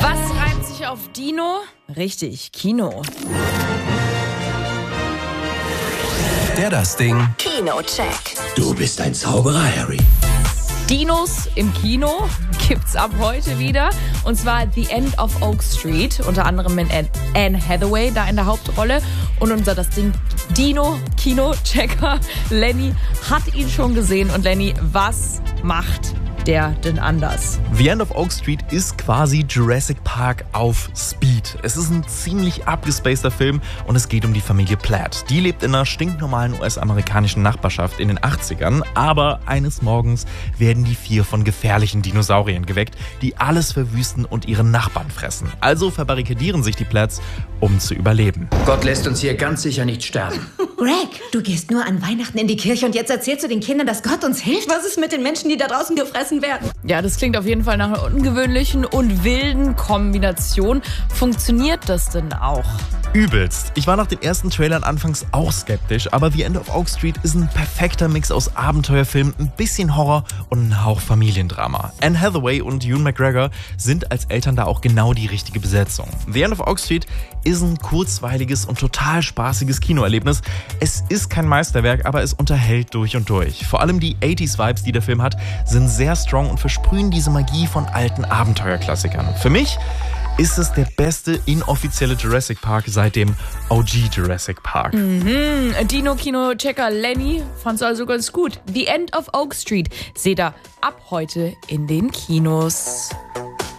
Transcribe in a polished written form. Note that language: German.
Was reimt sich auf Dino? Richtig, Kino. Das Ding. Kino-Check. Du bist ein Zauberer, Harry. Dinos im Kino gibt's ab heute wieder. Und zwar The End of Oak Street. Unter anderem mit Anne Hathaway da in der Hauptrolle. Und unser Das Ding Dino-Kino-Checker Lenny hat ihn schon gesehen. Und Lenny, was macht der denn anders? The End of Oak Street ist quasi Jurassic Park auf Speed. Es ist ein ziemlich abgespaceder Film und es geht um die Familie Platt. Die lebt in einer stinknormalen US-amerikanischen Nachbarschaft in den 80ern, aber eines Morgens werden die 4 von gefährlichen Dinosauriern geweckt, die alles verwüsten und ihre Nachbarn fressen. Also verbarrikadieren sich die Platts, um zu überleben. Gott lässt uns hier ganz sicher nicht sterben. Greg, du gehst nur an Weihnachten in die Kirche und jetzt erzählst du den Kindern, dass Gott uns hilft? Was ist mit den Menschen, die da draußen gefressen werden? Ja, das klingt auf jeden Fall nach einer ungewöhnlichen und wilden Kombination. Funktioniert das denn auch? Übelst. Ich war nach den ersten Trailern anfangs auch skeptisch, aber The End of Oak Street ist ein perfekter Mix aus Abenteuerfilm, ein bisschen Horror und ein Hauch Familiendrama. Anne Hathaway und Ewan McGregor sind als Eltern da auch genau die richtige Besetzung. The End of Oak Street ist ein kurzweiliges und total spaßiges Kinoerlebnis. Es ist kein Meisterwerk, aber es unterhält durch und durch. Vor allem die 80s-Vibes, die der Film hat, sind sehr strong und versprühen diese Magie von alten Abenteuerklassikern. Für mich ist es der beste inoffizielle Jurassic Park seit dem OG Jurassic Park. Dino-Kino-Checker Lenny fand's also ganz gut. The End of Oak Street seht ihr ab heute in den Kinos.